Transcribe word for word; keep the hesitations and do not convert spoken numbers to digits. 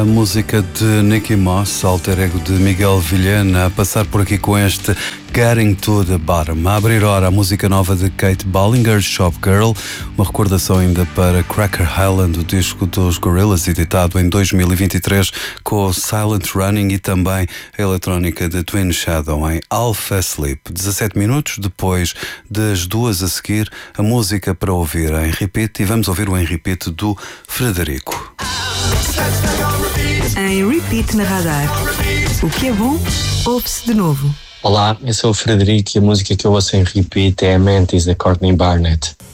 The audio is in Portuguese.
música de Nicky Moss, alter ego de Miguel Vilhena, a passar por aqui com este Getting to the Bottom. A abrir hora a música nova de Kate Ballinger, Shop Girl, uma recordação ainda para Cracker Island, o disco dos Gorillaz, editado em dois mil e vinte e três com Silent Running, e também a eletrónica de Twin Shadow em Alpha Sleep. dezassete minutos depois das duas a seguir, a música para ouvir em repeat, e vamos ouvir o em repeat do Frederico. Em repeat na Radar. O que é bom, ouve-se de novo. Olá, eu sou o Frederico e a música que eu ouço em repeat é a Mantis, da Courtney Barnett.